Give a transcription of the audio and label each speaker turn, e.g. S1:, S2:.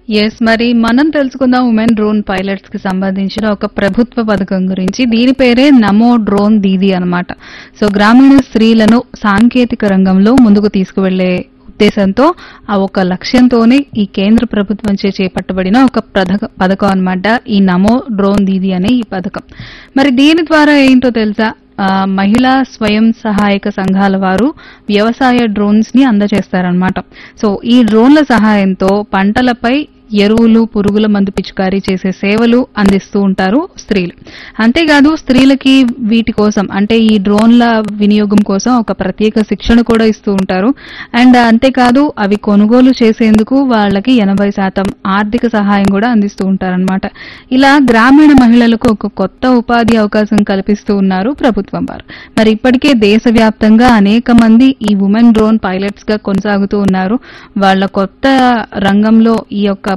S1: Yes, మరి మనం తెలుసుకుందాం ఉమెన్ డ్రోన్ పైలట్స్ కి సంబంధించిన ఒక ప్రభుత్వ పథకం గురించి. దీని పేరే నమో డ్రోన్ దీదీ అన్నమాట. సో గ్రామీణ స్త్రీలను సాంకేతిక రంగంలో ముందుకు తీసుకువెళ్లే ఉద్దేశంతో ఆ ఒక లక్ష్యంతోనే ఈ కేంద్ర ప్రభుత్వంచే చేపట్టబడిన ఒక పథకం అన్నమాట ఈ నమో డ్రోన్ దీదీ అనే ఈ పథకం. మరి దీని ద్వారా ఏంటో తెలుసా? మహిళా స్వయం సహాయక సంఘాల వారు వ్యవసాయ డ్రోన్స్ ని అందజేస్తారనమాట. సో ఈ డ్రోన్ల సహాయంతో పంటలపై ఎరువులు, పురుగుల మందు పిచికారీ చేసే సేవలు అందిస్తూ ఉంటారు స్త్రీలు. అంతేకాదు స్త్రీలకి వీటి కోసం అంటే ఈ డ్రోన్ల వినియోగం కోసం ఒక ప్రత్యేక శిక్షణ కూడా ఇస్తూ ఉంటారు. అండ్ అంతేకాదు అవి కొనుగోలు చేసేందుకు వాళ్ళకి 80% ఆర్థిక సహాయం కూడా అందిస్తూ ఉంటారనమాట. ఇలా గ్రామీణ మహిళలకు ఒక కొత్త ఉపాధి అవకాశం కల్పిస్తూ ఉన్నారు ప్రభుత్వం వారు. మరి ఇప్పటికే దేశవ్యాప్తంగా అనేక మంది ఈ ఉమెన్ డ్రోన్ పైలట్స్ గా కొనసాగుతూ ఉన్నారు. వాళ్ళ కొత్త రంగంలో ఈ యొక్క